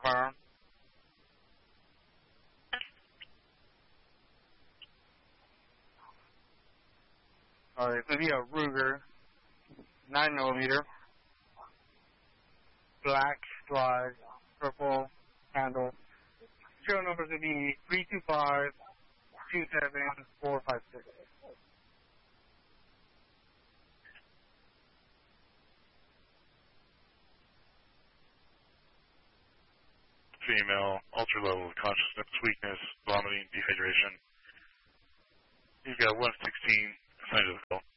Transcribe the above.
firearm. Alright, so we have Ruger, 9mm, black slide, purple handle. Serial numbers would be 325-27456. Female, ultra level of consciousness, weakness, vomiting, dehydration. You've got 116 assigned to the call.